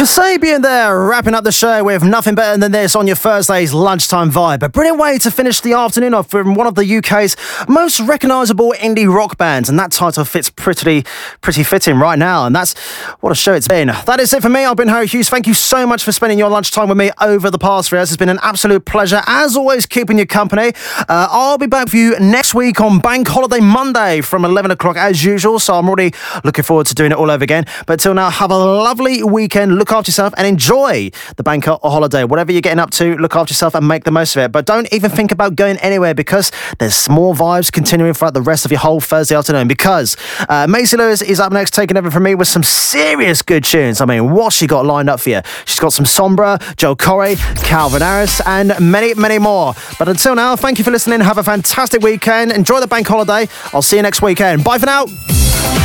Kasabian there, wrapping up the show with Nothing Better Than This on your Thursday's lunchtime vibe. A brilliant way to finish the afternoon off from one of the UK's most recognisable indie rock bands, and that title fits pretty fitting right now, and that's what a show it's been. That is it for me. I've been Harry Hughes. Thank you so much for spending your lunchtime with me over the past 3 hours. It's been an absolute pleasure, as always, keeping you company. I'll be back for you next week on Bank Holiday Monday from 11 o'clock as usual, so I'm already looking forward to doing it all over again. But till now, have a lovely weekend. Look after yourself and enjoy the bank holiday. Whatever you're getting up to, look after yourself and make the most of it. But don't even think about going anywhere, because there's more vibes continuing throughout the rest of your whole Thursday afternoon, because Maisie Lewis is up next, taking over from me with some serious good tunes. I mean, what's she got lined up for you? She's got some Sombra, Joel Corey, Calvin Harris, and many, many more. But until now, thank you for listening. Have a fantastic weekend. Enjoy the bank holiday. I'll see you next weekend. Bye for now.